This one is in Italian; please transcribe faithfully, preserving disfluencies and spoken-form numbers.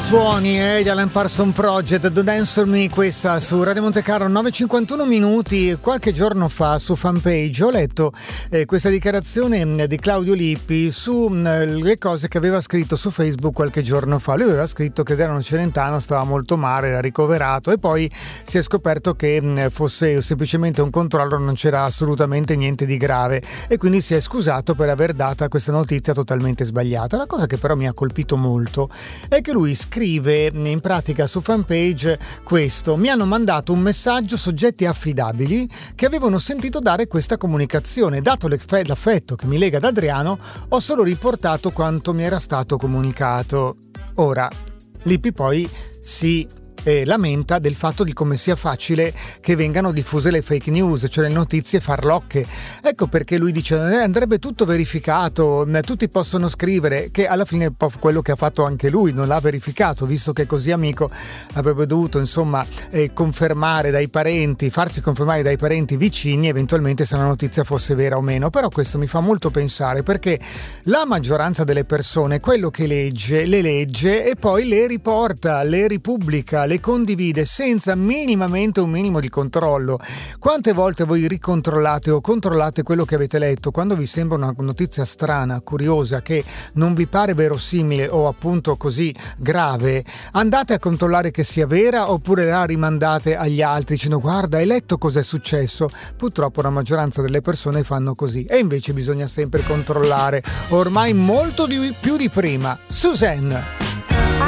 suoni eh, di Alan Parsons Project, Don't Answer Me, questa su Radio Monte Carlo, nove e cinquantuno minuti. Qualche giorno fa su Fanpage ho letto eh, questa dichiarazione di Claudio Lippi su mh, le cose che aveva scritto su Facebook qualche giorno fa. Lui aveva scritto che Adriano Celentano stava molto male, era ricoverato, e poi si è scoperto che mh, fosse semplicemente un controllo, non c'era assolutamente niente di grave, e quindi si è scusato per aver dato questa notizia totalmente sbagliata. La cosa che però mi ha colpito molto è che lui scrive in pratica su Fanpage questo: mi hanno mandato un messaggio soggetti affidabili che avevano sentito dare questa comunicazione. Dato l'affetto che mi lega ad Adriano, ho solo riportato quanto mi era stato comunicato. Ora, Lippi poi si E lamenta del fatto di come sia facile che vengano diffuse le fake news, cioè le notizie farlocche. Ecco perché lui dice eh, andrebbe tutto verificato, tutti possono scrivere, che alla fine è un po' quello che ha fatto anche lui, non l'ha verificato, visto che è così amico avrebbe dovuto insomma eh, confermare dai parenti, farsi confermare dai parenti vicini eventualmente se la notizia fosse vera o meno. Però questo mi fa molto pensare, perché la maggioranza delle persone quello che legge, le legge e poi le riporta, le ripubblica, le condivide senza minimamente un minimo di controllo. Quante volte voi ricontrollate o controllate quello che avete letto quando vi sembra una notizia strana, curiosa, che non vi pare verosimile o appunto così grave? Andate a controllare che sia vera, oppure la rimandate agli altri dicendo guarda, hai letto cos'è successo? Purtroppo la maggioranza delle persone fanno così, e invece bisogna sempre controllare, ormai molto di più di prima. Suzanne.